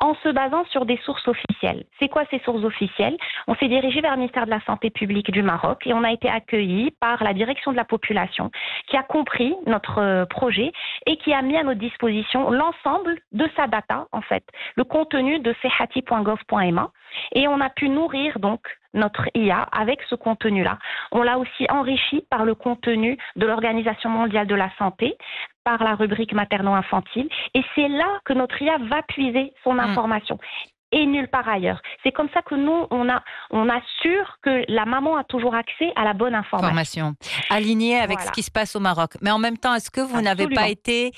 en se basant sur des sources officielles. C'est quoi ces sources officielles? On s'est dirigé vers le ministère de la Santé publique du Maroc et on a été accueillis par la direction de la population qui a compris notre projet et qui a mis à notre disposition l'ensemble de sa data, en fait, le contenu de sehati.gov.ma, et on a pu nourrir donc notre IA avec ce contenu-là. On l'a aussi enrichi par le contenu de l'Organisation mondiale de la santé, par la rubrique materno-infantile, et c'est là que notre IA va puiser son information. Et nulle part ailleurs. C'est comme ça que nous, on assure que la maman a toujours accès à la bonne information. Alignée avec ce qui se passe au Maroc. Mais en même temps, est-ce que vous n'avez pas été...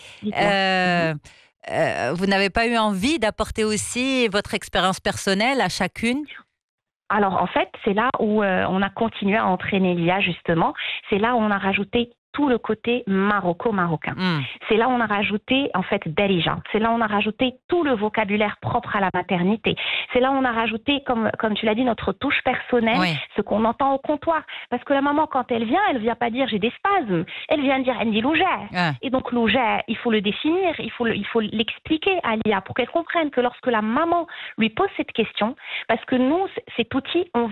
vous n'avez pas eu envie d'apporter aussi votre expérience personnelle à chacune? Alors, en fait, c'est là où on a continué à entraîner l'IA, justement. C'est là où on a rajouté tout le côté maroco-marocain. C'est là où on a rajouté, en fait, Darija. C'est là où on a rajouté tout le vocabulaire propre à la maternité. C'est là où on a rajouté, comme tu l'as dit, notre touche personnelle, ce qu'on entend au comptoir. Parce que la maman, quand elle vient pas dire « j'ai des spasmes ». Elle vient dire « elle dit l'ougère ». Et donc l'ougère, il faut le définir, il faut l'expliquer à l'IA pour qu'elle comprenne que lorsque la maman lui pose cette question, parce que nous, cet outil, on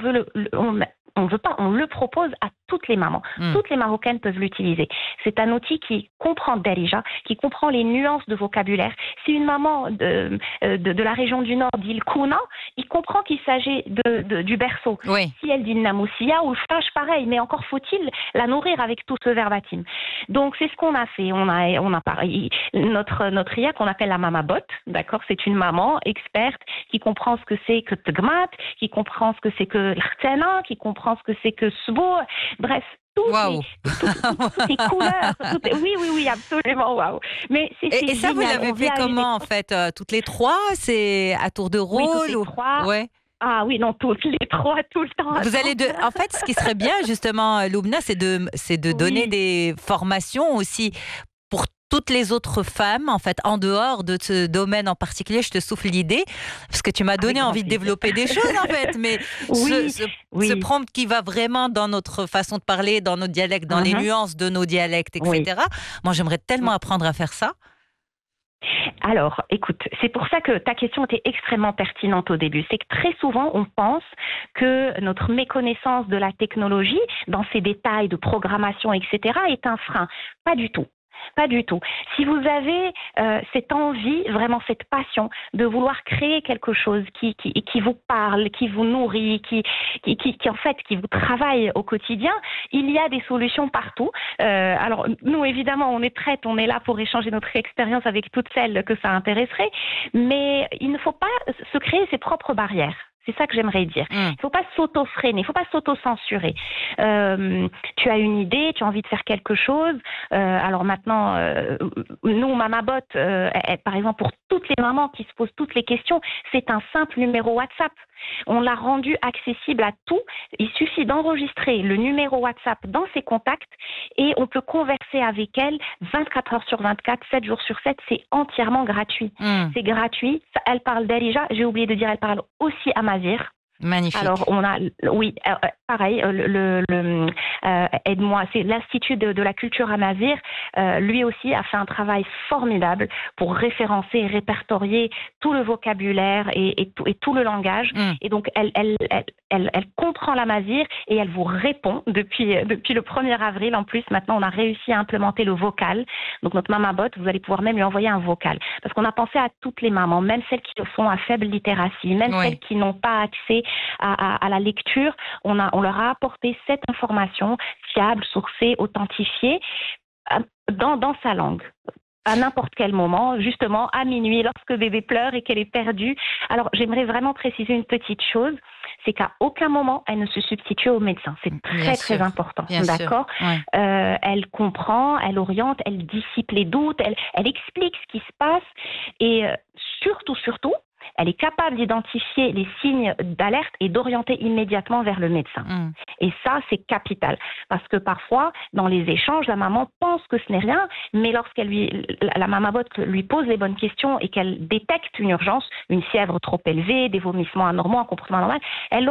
le propose à toutes les mamans. Toutes les Marocaines peuvent l'utiliser. C'est un outil qui comprend Darija, qui comprend les nuances de vocabulaire. Si une maman de la région du Nord dit le Kouna, il comprend qu'il s'agit du berceau. Si elle dit le Namoussia ou le Ftash, pareil, mais encore faut-il la nourrir avec tout ce verbatim. Donc c'est ce qu'on a fait. On a pareil, notre IA qu'on appelle la Mama-Bot, d'accord, c'est une maman experte qui comprend ce que c'est que Tgmat, qui comprend ce que c'est que l'Khtana, qui comprend ce que c'est que Sbo. Bref, toutes ces couleurs. Oui, absolument, waouh. Mais et ça, vous l'avez fait comment, en fait? Toutes les trois? C'est à tour de rôle? Oui, toutes les trois. Ah oui, non, toutes les trois, tout le temps. Vous allez en fait, ce qui serait bien, justement, Loubna, c'est de donner des formations aussi pour toutes les autres femmes, en fait, en dehors de ce domaine en particulier. Je te souffle l'idée, parce que tu m'as donné envie de développer des choses, en fait. Mais ce prompt qui va vraiment dans notre façon de parler, dans nos dialectes, dans les nuances de nos dialectes, etc. Moi, j'aimerais tellement apprendre à faire ça. Alors, écoute, c'est pour ça que ta question était extrêmement pertinente au début. C'est que très souvent, on pense que notre méconnaissance de la technologie, dans ses détails de programmation, etc., est un frein. Pas du tout. Pas du tout. Si vous avez cette envie, vraiment cette passion de vouloir créer quelque chose qui vous parle, qui vous nourrit, qui en fait qui vous travaille au quotidien, il y a des solutions partout. Alors nous évidemment on est prêtes, on est là pour échanger notre expérience avec toutes celles que ça intéresserait, mais il ne faut pas se créer ses propres barrières. C'est ça que j'aimerais dire. Il ne faut pas s'auto-freiner, il ne faut pas s'auto-censurer. Tu as une idée, tu as envie de faire quelque chose. Alors maintenant, nous, Mama-Bot, par exemple, pour toutes les mamans qui se posent toutes les questions, c'est un simple numéro WhatsApp. On l'a rendu accessible à tout. Il suffit d'enregistrer le numéro WhatsApp dans ses contacts et on peut converser avec elle 24 heures sur 24, 7 jours sur 7. C'est entièrement gratuit. C'est gratuit. Elle parle Darija. J'ai oublié de dire, elle parle aussi Amazigh. Magnifique. Alors, on a, pareil, aide-moi, c'est l'Institut de la culture amazigh, lui aussi a fait un travail formidable pour référencer et répertorier tout le vocabulaire et tout le langage. Et donc, elle comprend l'amazigh et elle vous répond depuis le 1er avril. En plus, maintenant, on a réussi à implémenter le vocal. Donc, notre Mama-Bot, vous allez pouvoir même lui envoyer un vocal. Parce qu'on a pensé à toutes les mamans, même celles qui sont à faible littératie, même celles qui n'ont pas accès à la lecture, on leur a apporté cette information fiable, sourcée, authentifiée dans sa langue. À n'importe quel moment, justement à minuit, lorsque bébé pleure et qu'elle est perdue. Alors, j'aimerais vraiment préciser une petite chose, c'est qu'à aucun moment, elle ne se substitue au médecin. C'est très important, d'accord ? Elle comprend, elle oriente, elle dissipe les doutes, elle explique ce qui se passe et surtout, elle est capable d'identifier les signes d'alerte et d'orienter immédiatement vers le médecin. Et ça, c'est capital. Parce que parfois, dans les échanges, la maman pense que ce n'est rien, mais la Mama-Bot lui pose les bonnes questions et qu'elle détecte une urgence, une fièvre trop élevée, des vomissements anormaux, un comportement anormal, elle